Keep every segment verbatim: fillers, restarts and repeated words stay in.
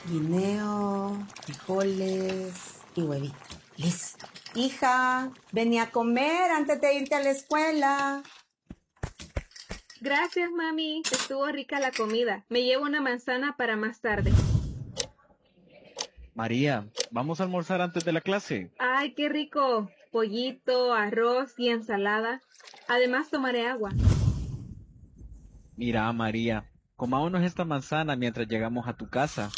Guineo, frijoles y huevito. Listo. Hija, vení a comer antes de irte a la escuela. Gracias, mami. Estuvo rica la comida. Me llevo una manzana para más tarde. María, ¿vamos a almorzar antes de la clase? ¡Ay, qué rico! Pollito, arroz y ensalada. Además, tomaré agua. Mira, María, comámonos esta manzana mientras llegamos a tu casa.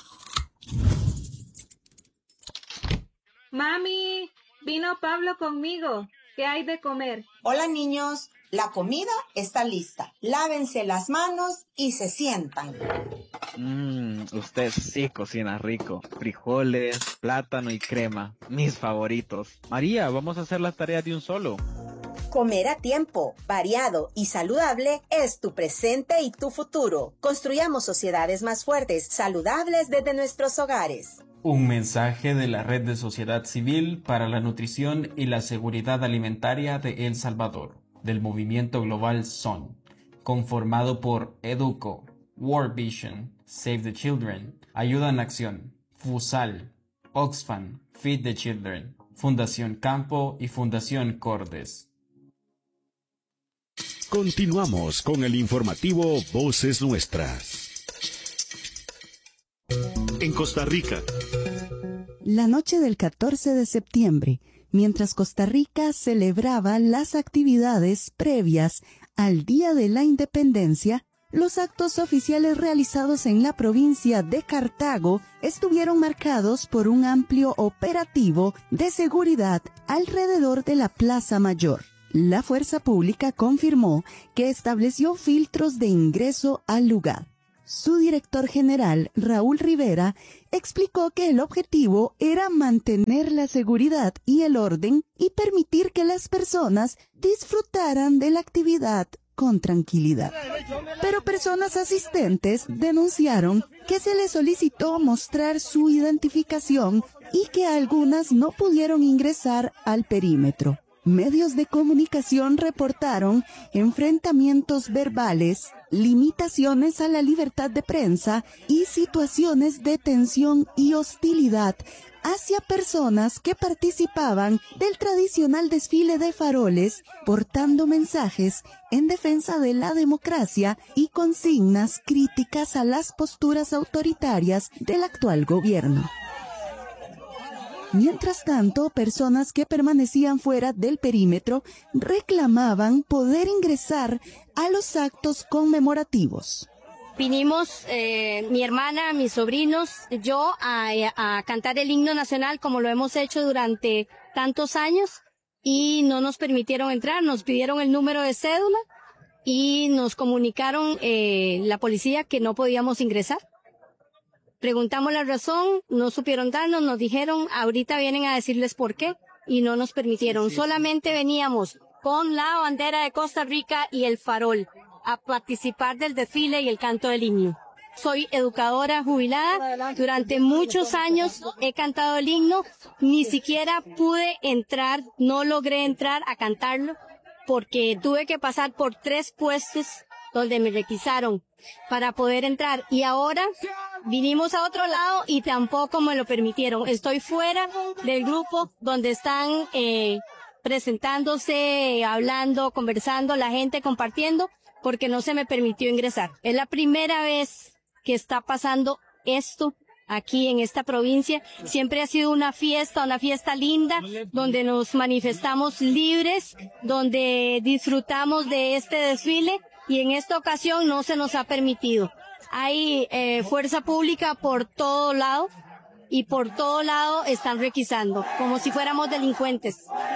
Mami, vino Pablo conmigo. ¿Qué hay de comer? Hola, niños. La comida está lista. Lávense las manos y se sientan. Mmm, usted sí cocina rico. Frijoles, plátano y crema. Mis favoritos. María, vamos a hacer las tareas de un solo. Comer a tiempo, variado y saludable es tu presente y tu futuro. Construyamos sociedades más fuertes, saludables desde nuestros hogares. Un mensaje de la Red de Sociedad Civil para la Nutrición y la Seguridad Alimentaria de El Salvador, del movimiento global S O N, conformado por Educo, World Vision, Save the Children, Ayuda en Acción, FUSAL, Oxfam, Feed the Children, Fundación Campo y Fundación Cordes. Continuamos con el informativo Voces Nuestras. En Costa Rica. La noche del catorce de septiembre, mientras Costa Rica celebraba las actividades previas al Día de la Independencia, los actos oficiales realizados en la provincia de Cartago estuvieron marcados por un amplio operativo de seguridad alrededor de la Plaza Mayor. La Fuerza Pública confirmó que estableció filtros de ingreso al lugar. Su director general, Raúl Rivera, explicó que el objetivo era mantener la seguridad y el orden y permitir que las personas disfrutaran de la actividad con tranquilidad. Pero personas asistentes denunciaron que se les solicitó mostrar su identificación y que algunas no pudieron ingresar al perímetro. Medios de comunicación reportaron enfrentamientos verbales, limitaciones a la libertad de prensa y situaciones de tensión y hostilidad hacia personas que participaban del tradicional desfile de faroles, portando mensajes en defensa de la democracia y consignas críticas a las posturas autoritarias del actual gobierno. Mientras tanto, personas que permanecían fuera del perímetro reclamaban poder ingresar a los actos conmemorativos. Vinimos, eh, mi hermana, mis sobrinos, yo, a, a cantar el himno nacional como lo hemos hecho durante tantos años y no nos permitieron entrar, nos pidieron el número de cédula y nos comunicaron eh, la policía que no podíamos ingresar. Preguntamos la razón, no supieron darnos, nos dijeron, ahorita vienen a decirles por qué, y no nos permitieron. Solamente veníamos con la bandera de Costa Rica y el farol a participar del desfile y el canto del himno. Soy educadora jubilada, durante muchos años he cantado el himno, ni siquiera pude entrar, no logré entrar a cantarlo, porque tuve que pasar por tres puestos donde me requisaron para poder entrar, y ahora vinimos a otro lado y tampoco me lo permitieron. Estoy fuera del grupo donde están eh, presentándose, hablando, conversando, la gente compartiendo, porque no se me permitió ingresar. Es la primera vez que está pasando esto aquí en esta provincia. Siempre ha sido una fiesta, una fiesta linda, donde nos manifestamos libres, donde disfrutamos de este desfile, y en esta ocasión no se nos ha permitido. Hay eh, fuerza pública por todo lado y por todo lado están requisando, como si fuéramos delincuentes.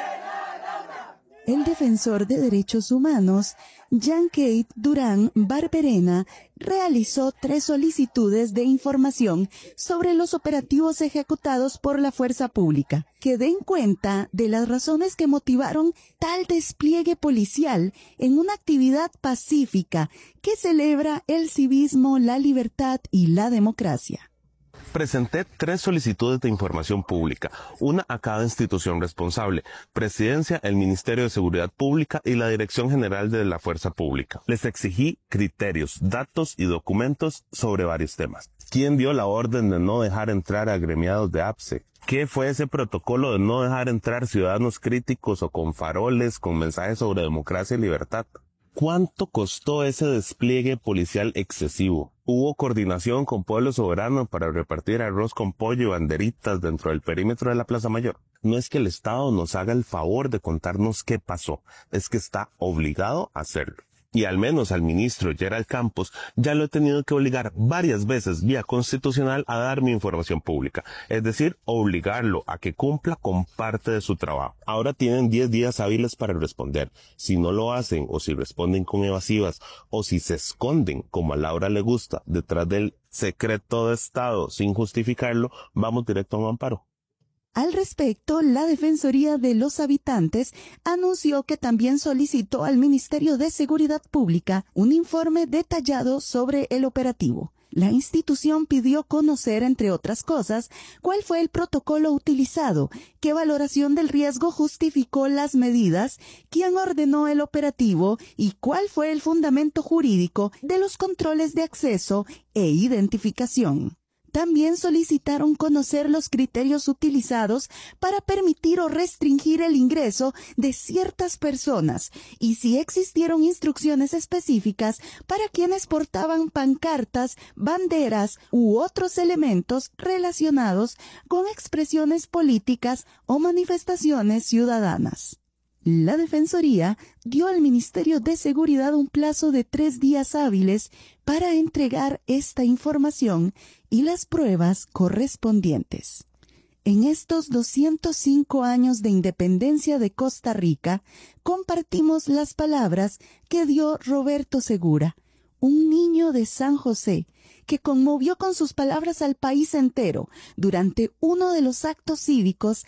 El defensor de derechos humanos, Jean-Kate Durán Barberena, realizó tres solicitudes de información sobre los operativos ejecutados por la fuerza pública, que den cuenta de las razones que motivaron tal despliegue policial en una actividad pacífica que celebra el civismo, la libertad y la democracia. Presenté tres solicitudes de información pública, una a cada institución responsable, Presidencia, el Ministerio de Seguridad Pública y la Dirección General de la Fuerza Pública. Les exigí criterios, datos y documentos sobre varios temas. ¿Quién dio la orden de no dejar entrar a agremiados de A P S E? ¿Qué fue ese protocolo de no dejar entrar ciudadanos críticos o con faroles con mensajes sobre democracia y libertad? ¿Cuánto costó ese despliegue policial excesivo? ¿Hubo coordinación con Pueblo Soberano para repartir arroz con pollo y banderitas dentro del perímetro de la Plaza Mayor? No es que el Estado nos haga el favor de contarnos qué pasó, es que está obligado a hacerlo. Y al menos al ministro Gerald Campos ya lo he tenido que obligar varias veces vía constitucional a dar mi información pública, es decir, obligarlo a que cumpla con parte de su trabajo. Ahora tienen diez días hábiles para responder. Si no lo hacen o si responden con evasivas o si se esconden, como a Laura le gusta, detrás del secreto de Estado sin justificarlo, vamos directo a un amparo. Al respecto, la Defensoría de los Habitantes anunció que también solicitó al Ministerio de Seguridad Pública un informe detallado sobre el operativo. La institución pidió conocer, entre otras cosas, cuál fue el protocolo utilizado, qué valoración del riesgo justificó las medidas, quién ordenó el operativo y cuál fue el fundamento jurídico de los controles de acceso e identificación. También solicitaron conocer los criterios utilizados para permitir o restringir el ingreso de ciertas personas y si existieron instrucciones específicas para quienes portaban pancartas, banderas u otros elementos relacionados con expresiones políticas o manifestaciones ciudadanas. La Defensoría dio al Ministerio de Seguridad un plazo de tres días hábiles para entregar esta información y las pruebas correspondientes. En estos doscientos cinco años de independencia de Costa Rica, compartimos las palabras que dio Roberto Segura, un niño de San José, que conmovió con sus palabras al país entero durante uno de los actos cívicos